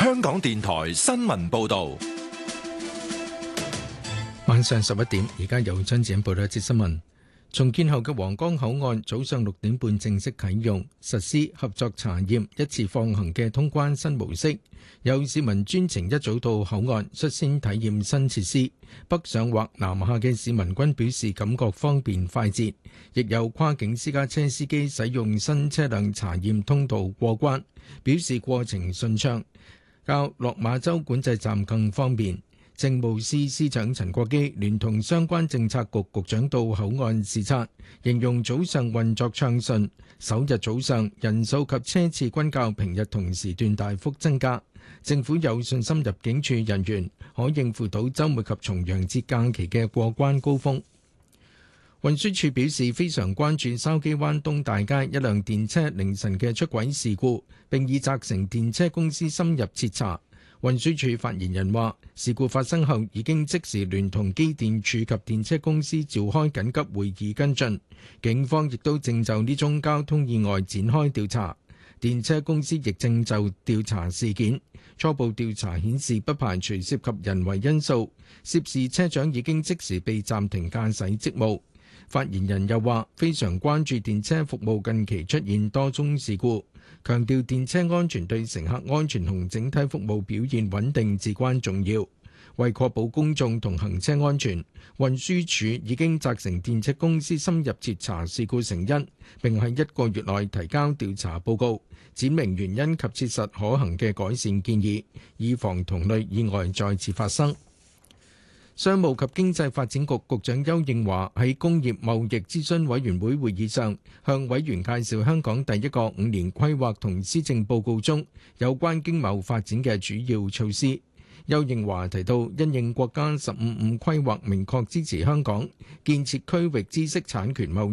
香港電台新聞報道。 晚上11點，而家由張子欣報道一節新聞。重建後嘅皇崗口岸早上6點半正式啟用，實施合作查驗、一次放行嘅通關新模式。有市民專程一早到口岸率先體驗新設施，北上或南下嘅市民均表示感覺方便快捷。亦有跨境私家車司機使用新車輛查驗通道過關，表示過程順暢，較落馬洲管制站更方便。政務司司長陳國基聯同相關政策局局長到口岸視察，形容早上運作暢順，首日早上人數及車次均較平日同時段大幅增加。政府有信心入境處人員可應付到週末及重陽節假期嘅過關高峰。運輸署表示非常關注筲箕灣東大街一輛電車凌晨嘅出軌事故，並已責成電車公司深入徹查。運輸署發言人話，事故發生後已經即時聯同機電署及電車公司召開緊急會議跟進，警方亦都正就呢宗交通意外展開調查，電車公司亦正就調查事件。初步調查顯示不排除涉及人為因素，涉事車長已經即時被暫停駕駛職務。發言人又話，非常關注電車服務近期出現多宗事故，強調電車安全對乘客安全同整體服務表現穩定至關重要。為確保公眾同行車安全，運輸署已經責成電車公司深入徹查事故成因，並喺1個月內提交調查報告，闡明原因及切實可行嘅改善建議，以防同類意外再次發生。商務及經濟發展局局長邱應華喺工業貿易諮詢委員會會議上，向委員介紹香港第一個5年規劃同施政報告中有關經貿發展嘅主要措施。邱應華提到，因應國家15/5規劃明確支持香港建設區域知識產權貿